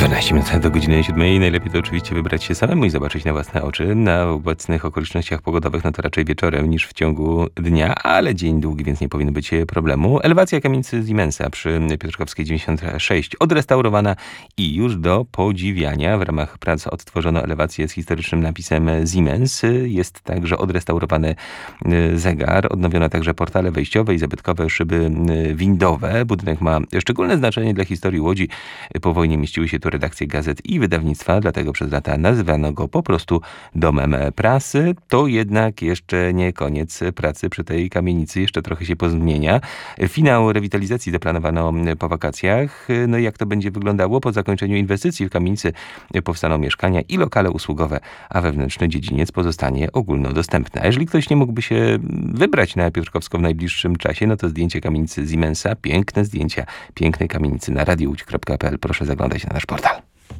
14 minut do godziny 7. Najlepiej to oczywiście wybrać się samemu i zobaczyć na własne oczy. Na obecnych okolicznościach pogodowych to raczej wieczorem niż w ciągu dnia, ale dzień długi, więc nie powinno być problemu. Elewacja kamienicy Siemensa przy Piotrkowskiej 96 odrestaurowana i już do podziwiania. W ramach prac odtworzono elewację z historycznym napisem Siemens. Jest także odrestaurowany zegar, odnowiono także portale wejściowe i zabytkowe szyby windowe. Budynek ma szczególne znaczenie dla historii Łodzi. Po wojnie mieściły się tu redakcje gazet i wydawnictwa, dlatego przez lata nazywano go po prostu domem prasy. To jednak jeszcze nie koniec pracy przy tej kamienicy, jeszcze trochę się pozmienia. Finał rewitalizacji zaplanowano po wakacjach. No i jak to będzie wyglądało? Po zakończeniu inwestycji w kamienicy powstaną mieszkania i lokale usługowe, a wewnętrzny dziedziniec pozostanie ogólnodostępny. A jeżeli ktoś nie mógłby się wybrać na Piotrkowską w najbliższym czasie, no to zdjęcie kamienicy Siemensa, piękne zdjęcia pięknej kamienicy na radiołódź.pl. Proszę zaglądać na nasz portal.